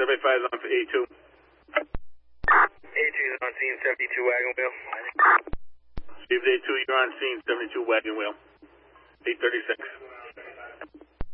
Survey 5 is on for A2. A2 is on scene, 72 wagon wheel. Steve A2, you're on scene, 72 wagon wheel. 836.